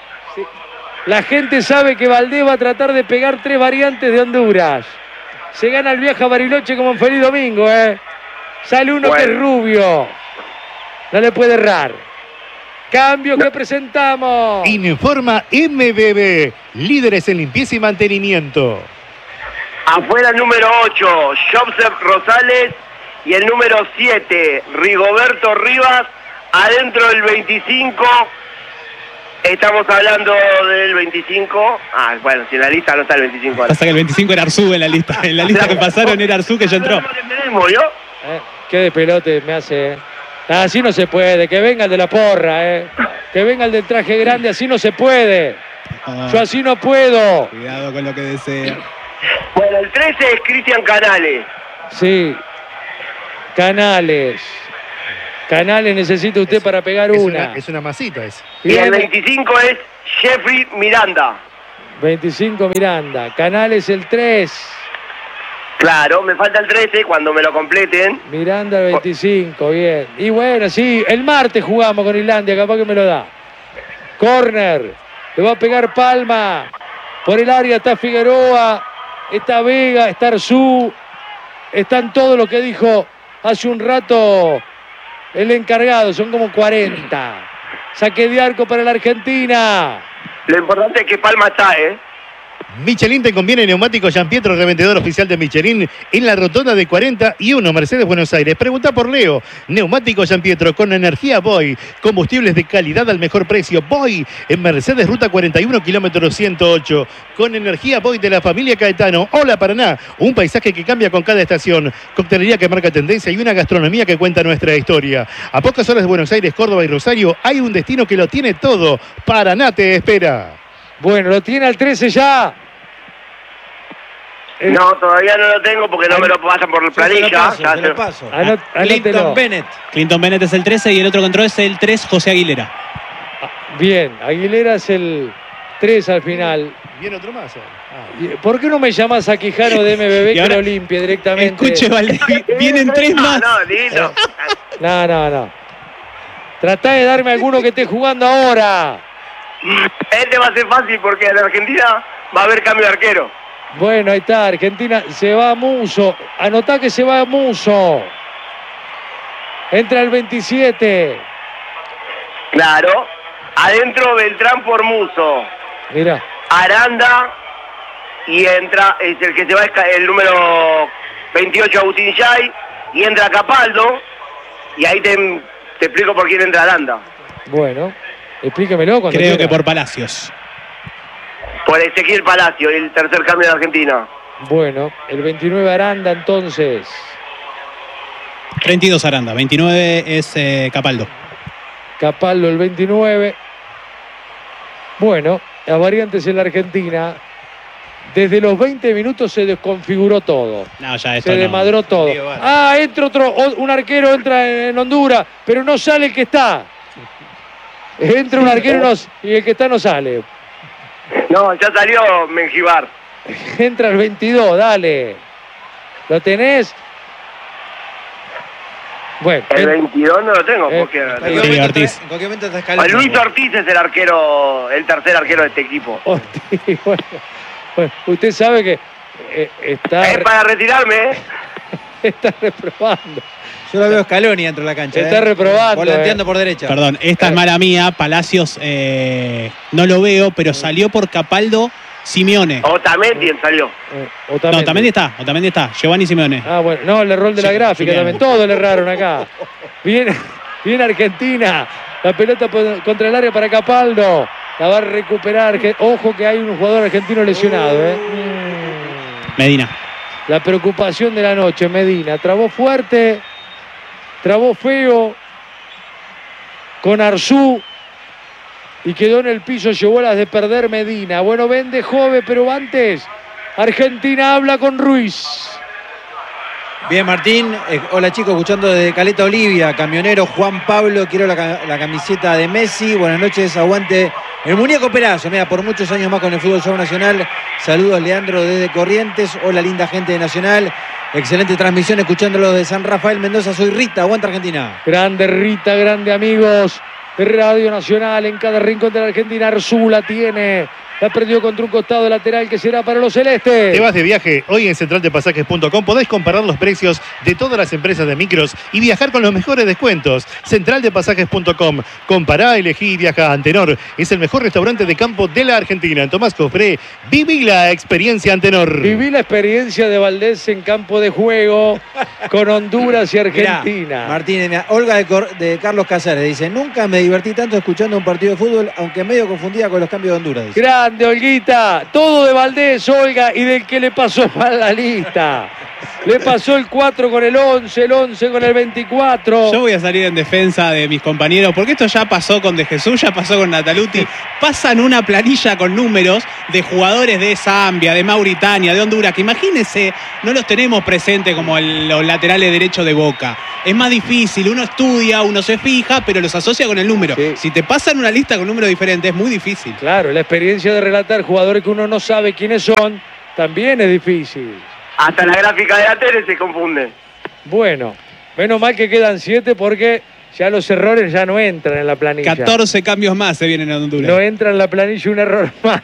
la gente sabe que Valdés va a tratar de pegar 3 variantes de Honduras. Se gana el viaje a Bariloche como en Feliz Domingo, Sale uno que es rubio. No le puede errar. Cambio que presentamos. Informa MBB, líderes en limpieza y mantenimiento. Afuera el número 8, Joseph Rosales. Y el número 7, Rigoberto Rivas. Adentro el 25. Estamos hablando del 25. Bueno, si en la lista no está el 25. Pasa que el 25 era Arzú en la lista. En la lista que pasaron era Arzú que ya entró. Qué de pelote me hace. Así no se puede. Que venga el de la porra, Que venga el del traje grande. Así no se puede. Yo así no puedo. Cuidado con lo que desea. Bueno, el 13 es Cristian Canales. Sí. Canales, necesita usted para pegar una. Es una masita esa. Y el 25 es Jeffrey Miranda. 25 Miranda. Canales el 3. Claro, me falta el 13 cuando me lo completen. Miranda el 25, bien. Y bueno, sí, el martes jugamos con Islandia, capaz que me lo da. Corner, le va a pegar Palma. Por el área está Figueroa, está Vega, está Arzú. Están todos los que dijo hace un rato el encargado, son como 40. Saque de arco para la Argentina. Lo importante es que Palma está, Michelin te conviene neumáticos Gianpietro, revendedor oficial de Michelin en la rotonda de 41, Mercedes, Buenos Aires. Pregunta por Leo. Neumáticos Gianpietro con energía Boy. Combustibles de calidad al mejor precio. Boy en Mercedes, ruta 41, kilómetro 108. Con energía Boy de la familia Caetano. Hola Paraná. Un paisaje que cambia con cada estación. Coctelería que marca tendencia y una gastronomía que cuenta nuestra historia. A pocas horas de Buenos Aires, Córdoba y Rosario hay un destino que lo tiene todo. Paraná te espera. Bueno, lo tiene al 13 ya. No, todavía no lo tengo porque no me lo pasan por la planilla. Se lo paso. Clinton Bennett. Clinton Bennett es el 13 y el otro que entró es el 3, José Aguilera. Bien, Aguilera es el 3 al final. Viene otro más. ¿Por qué no me llamas a Quijano de MBB que lo limpie directamente? Escuche, Valdés, vienen 3 más. No. Tratá de darme alguno que esté jugando ahora. Este va a ser fácil porque en Argentina va a haber cambio de arquero. Bueno, ahí está, Argentina se va a Muso. Anotá que se va a Muso. Entra el 27. Claro. Adentro Beltrán por Muso. Mira. Aranda. Y entra, es el que se va el número 28, Agustín Yay. Y entra Capaldo. Y ahí te explico por quién entra Aranda. Bueno, explíquemelo cuando Creo quiera. que por Palacios. Por Ezequiel Palacio, el tercer cambio de Argentina. Bueno, el 29 Aranda entonces. 32 Aranda, 29 es Capaldo. Capaldo el 29. Bueno, las variantes en la Argentina. Desde los 20 minutos se desconfiguró todo. No, ya esto Se no. desmadró todo. Entra un arquero, entra en Honduras, pero no sale el que está. Entra un arquero y el que está no sale. No, ya salió Mengibar. Entra el 22, dale. ¿Lo tenés? Bueno. El 22 no lo tengo, porque... Sí, Ortiz. En cualquier momento está Scaloni. Luis Ortiz es el arquero, el tercer arquero de este equipo. Ortiz, bueno, usted sabe que está... Es para retirarme, ¿eh? Está reprobando. Yo lo veo Scaloni dentro de la cancha. Está reprobando. Volanteando por derecha. Perdón, esta es mala mía. Palacios no lo veo, pero salió por Capaldo Simeone. Otamendi salió. No, Otamendi está. Giovanni Simeone. Ah, bueno, no, el error de la gráfica bien. también. Todo le erraron acá. Bien Argentina. La pelota contra el área para Capaldo. La va a recuperar. Ojo que hay un jugador argentino lesionado, Medina. La preocupación de la noche, Medina. Trabó fuerte, trabó feo con Arzú y quedó en el piso, llevó las de perder Medina. Bueno, vende Jove, pero antes Argentina habla con Ruiz. Bien, Martín. Hola, chicos, escuchando desde Caleta Olivia. Camionero Juan Pablo, quiero la camiseta de Messi. Buenas noches, aguante el muñeco Perazo. Mira, por muchos años más con el Fútbol Show Nacional. Saludos, Leandro, desde Corrientes. Hola, linda gente de Nacional. Excelente transmisión, escuchándolo de San Rafael Mendoza. Soy Rita, aguanta Argentina. Grande Rita, grande amigos de Radio Nacional. En cada rincón de la Argentina, Arzú la tiene. La perdió contra un costado lateral que será para los celestes. Te vas de viaje. Hoy en centraldepasajes.com podés comparar los precios de todas las empresas de micros y viajar con los mejores descuentos. Centraldepasajes.com. Compará, elegí y viaja. Antenor es el mejor restaurante de campo de la Argentina. En Tomás Cofré, viví la experiencia Antenor. Viví la experiencia de Valdés en campo de juego con Honduras y Argentina. Mirá, Martínez, mirá, Olga de Carlos Casares dice: nunca me divertí tanto escuchando un partido de fútbol, aunque medio confundida con los cambios de Honduras. Dice. Grande, Olguita. Todo de Valdés, Olga, y del que le pasó mal la lista. Le pasó el 4 con el 11, el 11 con el 24. Yo voy a salir en defensa de mis compañeros, porque esto ya pasó con De Jesús, ya pasó con Nataluti. Pasan una planilla con números de jugadores de Zambia, de Mauritania, de Honduras, que imagínense, no los tenemos presentes como los laterales derechos de Boca. Es más difícil, uno estudia, uno se fija, pero los asocia con el número. Sí. Si te pasan una lista con números diferentes, es muy difícil. Claro, la experiencia de relatar jugadores que uno no sabe quiénes son, también es difícil. Hasta la gráfica de la tele se confunde. Bueno, menos mal que quedan 7 porque ya los errores ya no entran en la planilla. 14 cambios más se vienen a Honduras. No entra en la planilla un error más.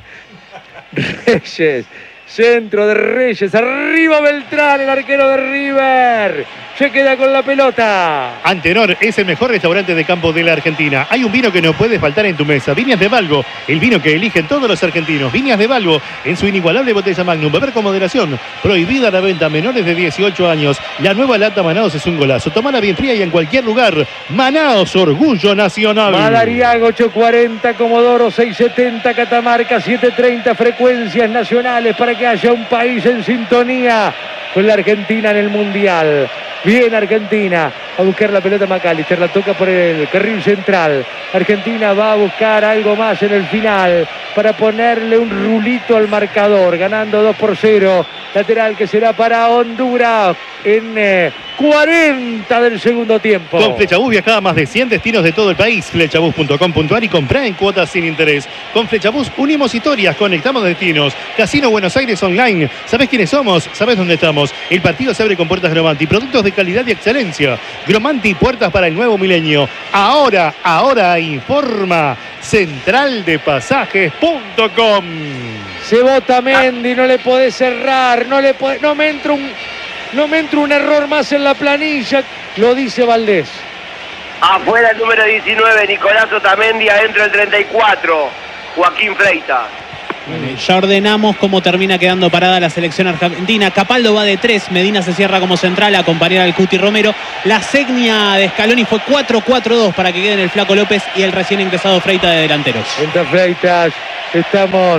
Reyes, centro de Reyes, arriba Beltrán, el arquero de River. Se queda con la pelota. Antenor es el mejor restaurante de campo de la Argentina. Hay un vino que no puede faltar en tu mesa. Viñas de Balbo, el vino que eligen todos los argentinos. Viñas de Balbo, en su inigualable botella Magnum. Beber con moderación. Prohibida la venta a menores de 18 años. La nueva lata Manaos es un golazo. Tomala bien fría y en cualquier lugar. Manaos, orgullo nacional. Madariaga 840, Comodoro 670, Catamarca 730, frecuencias nacionales para que haya un país en sintonía con la Argentina en el Mundial. Bien Argentina, a buscar la pelota McAllister, la toca por el carril central. Argentina va a buscar algo más en el final para ponerle un rulito al marcador, ganando 2-0. Lateral que será para Honduras en 40 del segundo tiempo. Con Flechabús viaja a más de 100 destinos de todo el país. Flechabús.com.ar y comprá en cuotas sin interés. Con Flechabús unimos historias, conectamos destinos. Casino Buenos Aires Online. ¿Sabés quiénes somos? ¿Sabés dónde estamos? El partido se abre con puertas Gromanti. Productos de calidad y excelencia. Gromanti, puertas para el nuevo milenio. Ahora informa centraldepasajes.com. Se vota Mendy, no le podés cerrar, no me entra un error más en la planilla, lo dice Valdés. Afuera el número 19, Nicolás Otamendi, adentro el 34, Joaquín Freitas. Ya ordenamos cómo termina quedando parada la selección argentina. Capaldo va de 3, Medina se cierra como central a acompañar al Cuti Romero. La seña de Scaloni fue 4-4-2 para que queden el Flaco López y el recién ingresado Freitas de delanteros. Entra Freitas, estamos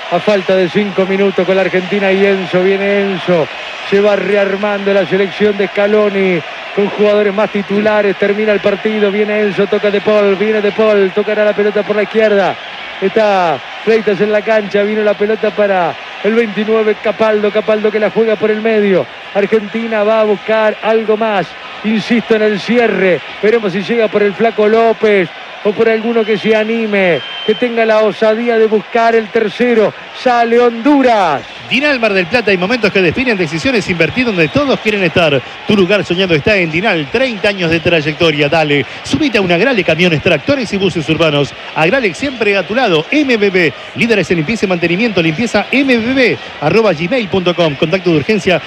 a falta de 5 minutos con la Argentina y Enzo. Viene Enzo, se va rearmando la selección de Scaloni con jugadores más titulares. Termina el partido, viene Enzo, toca De Paul, viene De Paul, tocará la pelota por la izquierda. Está Fleitas en la cancha, vino la pelota para el 29, Capaldo que la juega por el medio. Argentina va a buscar algo más, insisto en el cierre, veremos si llega por el Flaco López o por alguno que se anime, que tenga la osadía de buscar el tercero. Sale Honduras. Dinal Mar del Plata, hay momentos que definen decisiones, invertir donde todos quieren estar. Tu lugar soñado está en Dinal, 30 años de trayectoria, dale. Subite a una Agrale, camiones, tractores y buses urbanos. Agrale siempre a tu lado, MBB, líderes en limpieza y mantenimiento, limpieza MBB, @gmail.com, contacto de urgencia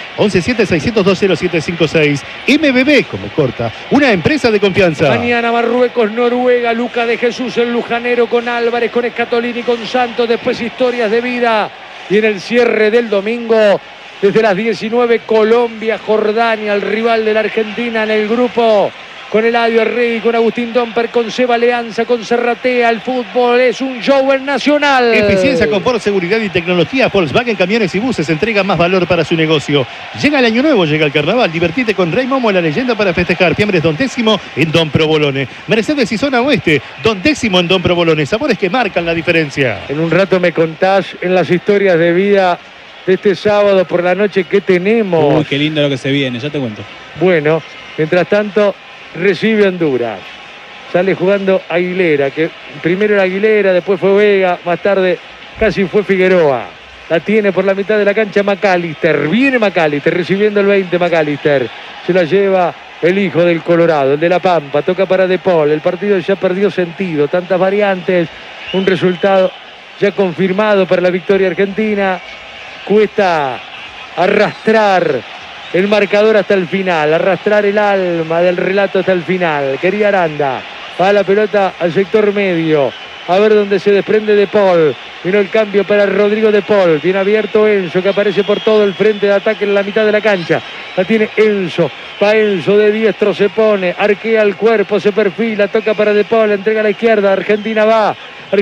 117-602-0756. MBB, como corta, una empresa de confianza. Mañana Marruecos, Noruega, Luca de Jesús, el lujanero con Álvarez, con Escatolini, con Santos, después historias de vida. Y en el cierre del domingo, desde las 19, Colombia, Jordania, el rival de la Argentina en el grupo, con Eladio Rey, con Agustín Domper, con Seba Leanza, con Serratea. El fútbol es un show en Nacional. Eficiencia, confort, seguridad y tecnología. Volkswagen Camiones y Buses entrega más valor para su negocio. Llega el año nuevo, llega el carnaval. Divertite con Rey Momo, la leyenda para festejar. Fiambres Don Décimo en Don Provolone. Mercedes y Zona Oeste, Don Décimo en Don Provolone. Sabores que marcan la diferencia. En un rato me contás en las historias de vida de este sábado por la noche qué tenemos. Uy, qué lindo lo que se viene, ya te cuento. Bueno, mientras tanto, recibe Honduras. Sale jugando Aguilera, que primero era Aguilera, después fue Vega, más tarde casi fue Figueroa. La tiene por la mitad de la cancha McAllister. Viene McAllister, recibiendo el 20 McAllister. Se la lleva el hijo del Colorado, el de La Pampa. Toca para De Paul. El partido ya perdió sentido. Tantas variantes. Un resultado ya confirmado para la victoria argentina. Cuesta arrastrar el marcador hasta el final, arrastrar el alma del relato hasta el final. Quería Aranda, va la pelota al sector medio, a ver dónde se desprende De Paul. Vino el cambio para Rodrigo De Paul, bien abierto Enzo, que aparece por todo el frente de ataque en la mitad de la cancha. La tiene Enzo, va Enzo de diestro, se pone, arquea el cuerpo, se perfila, toca para De Paul, entrega a la izquierda. Argentina va.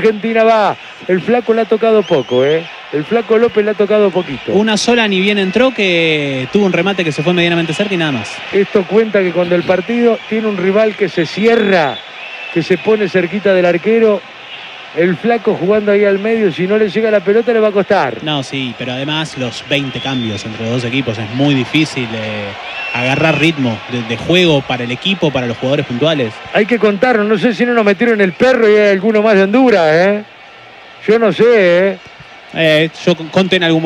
El Flaco le ha tocado poco, El Flaco López le ha tocado poquito. Una sola ni bien entró, que tuvo un remate que se fue medianamente cerca y nada más. Esto cuenta que cuando el partido tiene un rival que se cierra, que se pone cerquita del arquero, el Flaco jugando ahí al medio, si no le llega la pelota le va a costar. No, sí, pero además los 20 cambios entre los dos equipos es muy difícil agarrar ritmo de juego para el equipo, para los jugadores puntuales. Hay que contarlo, no sé si no nos metieron el perro y hay alguno más de Honduras, Yo no sé, Yo conté en algún